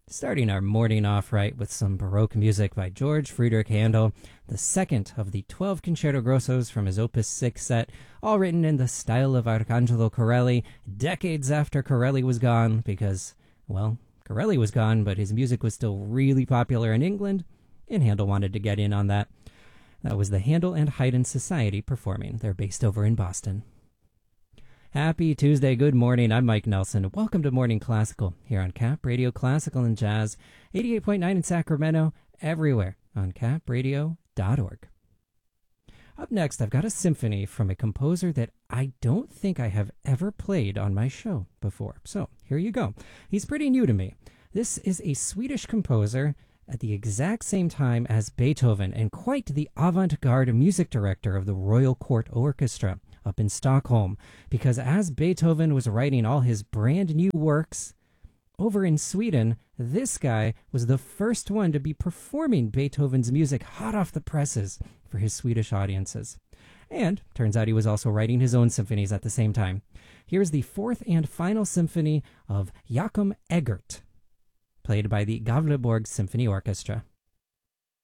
Starting our morning off right with some Baroque music by George Friedrich Handel, the second of the 12 concerto grossos from his Opus 6 set, all written in the style of Arcangelo Corelli, decades after Corelli was gone, because, well, Corelli was gone, but his music was still really popular in England, and Handel wanted to get in on that. That was the Handel and Haydn Society performing. They're based over in Boston. Happy Tuesday, good morning. I'm Mike Nelson. Welcome to Morning Classical here on Cap Radio Classical and Jazz, 88.9 in Sacramento, everywhere on capradio.org. Up next, I've got a symphony from a composer that I don't think I have ever played on my show before. So here you go. He's pretty new to me. This is a Swedish composer at the exact same time as Beethoven and quite the avant-garde music director of the Royal Court Orchestra up in Stockholm, because as Beethoven was writing all his brand new works, over in Sweden, this guy was the first one to be performing Beethoven's music hot off the presses for his Swedish audiences. And turns out he was also writing his own symphonies at the same time. Here's the fourth and final symphony of Joachim Eggert, played by the Gavleborg Symphony Orchestra.